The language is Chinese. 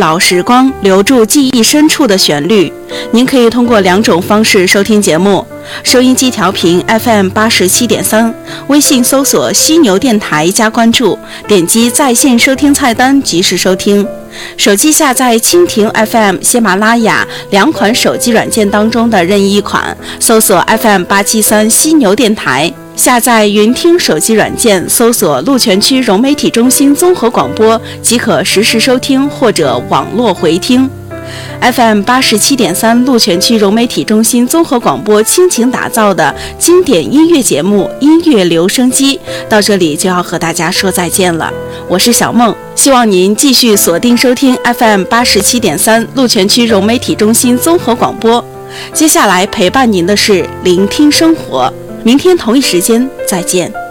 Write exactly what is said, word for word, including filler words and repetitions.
老时光，留住记忆深处的旋律。您可以通过两种方式收听节目：收音机调频 F M 八十七点三，微信搜索犀牛电台加关注，点击在线收听菜单及时收听。手机下载蜻蜓 F M、喜马拉雅两款手机软件当中的任意一款，搜索 F M 八七三犀牛电台。下载云听手机软件，搜索鹿泉区融媒体中心综合广播，即可实时收听或者网络回听。F M 八十七点三鹿泉区融媒体中心综合广播倾情打造的经典音乐节目《音乐留声机》到这里就要和大家说再见了。我是小梦，希望您继续锁定收听 F M 八十七点三鹿泉区融媒体中心综合广播。接下来陪伴您的是聆听生活，明天同一时间再见。